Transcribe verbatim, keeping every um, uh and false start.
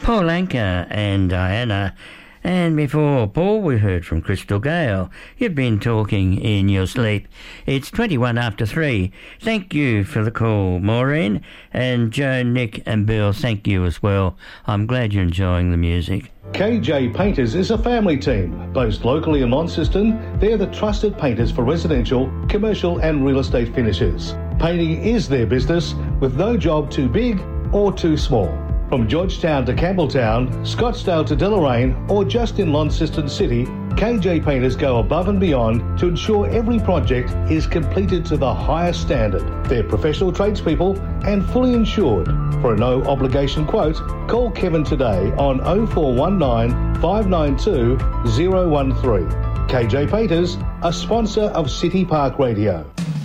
Paul Anka and Diana. And before Paul, we heard from Crystal Gale. You've been talking in your sleep. It's twenty-one after three. Thank you for the call, Maureen. And Joe, Nick and Bill, thank you as well. I'm glad you're enjoying the music. K J Painters is a family team based locally in Launceston. They're the trusted painters for residential, commercial and real estate finishes. Painting is their business, with no job too big or too small. From Georgetown to Campbelltown, Scottsdale to Deloraine, or just in Launceston City, K J Painters go above and beyond to ensure every project is completed to the highest standard. They're professional tradespeople and fully insured. For a no-obligation quote, call Kevin today on oh four one nine, five nine two, oh one three. K J Painters, a sponsor of City Park Radio.